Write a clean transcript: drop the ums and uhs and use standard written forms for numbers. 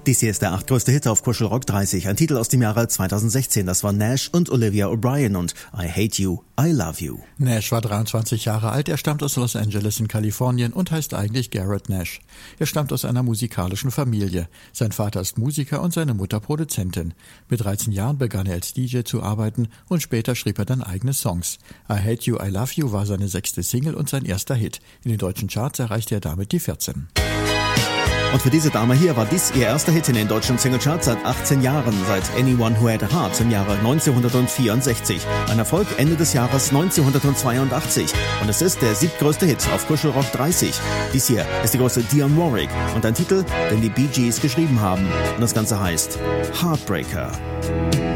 Dies hier ist der 8. größte Hit auf Kuschelrock 30, ein Titel aus dem Jahre 2016. Das war Nash und Olivia O'Brien und I Hate You, I Love You. Nash war 23 Jahre alt, er stammt aus Los Angeles in Kalifornien und heißt eigentlich Garrett Nash. Er stammt aus einer musikalischen Familie. Sein Vater ist Musiker und seine Mutter Produzentin. Mit 13 Jahren begann er als DJ zu arbeiten und später schrieb er dann eigene Songs. I Hate You, I Love You war seine 6. Single und sein erster Hit. In den deutschen Charts erreichte er damit die 14. Und für diese Dame hier war dies ihr erster Hit in den deutschen Singlecharts seit 18 Jahren, seit Anyone Who Had a Heart im Jahre 1964. Ein Erfolg Ende des Jahres 1982. Und es ist der 7. größte Hit auf Kuschelrock 30. Dies hier ist die große Dionne Warwick und ein Titel, den die Bee Gees geschrieben haben. Und das Ganze heißt Heartbreaker.